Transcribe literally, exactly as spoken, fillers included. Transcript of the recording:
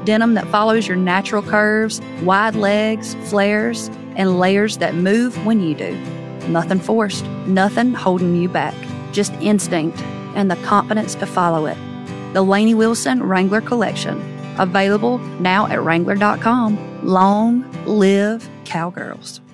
Denim that follows your natural curves, wide legs, flares, and layers that move when you do. Nothing forced, nothing holding you back. Just instinct and the confidence to follow it. The Lainey Wilson Wrangler Collection. Available now at Wrangler dot com. Long live Cowgirls.